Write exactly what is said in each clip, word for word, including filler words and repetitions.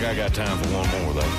think I got time for one more, though.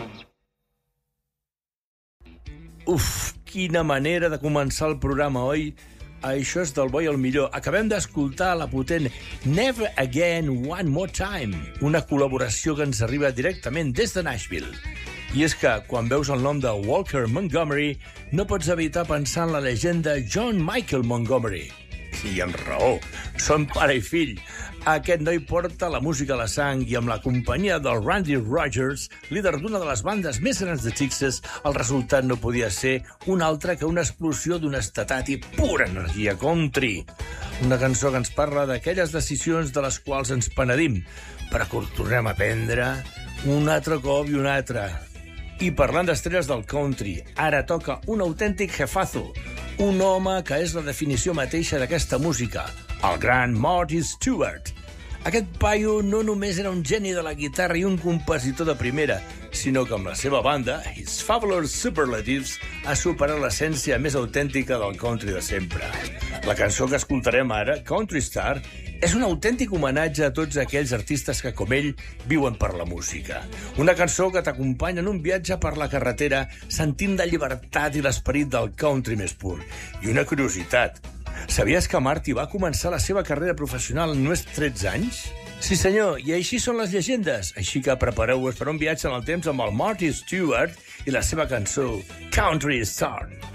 Uf, quina manera de començar el programa, oi? Això és del bo i el millor. Acabem d'escoltar la potent Never Again, One More Time, una col·laboració que ens arriba directament des de Nashville. I és que, quan veus el nom de Walker Montgomery, no pots evitar pensar en la llegenda John Michael Montgomery. I amb raó, són pare i fill. Aquest noi porta la música a la sang i amb la companyia del Randy Rogers, líder d'una de les bandes més grans de Texas, el resultat no podia ser un altre que una explosió d'honestedat i pura energia country. Una cançó que ens parla d'aquelles decisions de les quals ens penedim, però que ho tornem a prendre un altre cop i un altre. I parlant d'estrelles del country, ara toca un autèntic jefazo, un home que és la definició mateixa d'aquesta música, el gran Marty Stuart. Aquest paio no només era un geni de la guitarra i un compositor de primera, sinó que amb la seva banda, His Fabulous Superlatives, ha superat l'essència més autèntica del country de sempre. La cançó que escoltarem ara, Country Star, és un autèntic homenatge a tots aquells artistes que, com ell, viuen per la música. Una cançó que t'acompanya en un viatge per la carretera sentint la llibertat i l'esperit del country més pur. I una curiositat, sabies que Marty va començar la seva carrera professional en només tretze anys? Sí, senyor, i així són les llegendes. Així que prepareu-vos per un viatge en el temps amb el Marty Stuart i la seva cançó Country Star.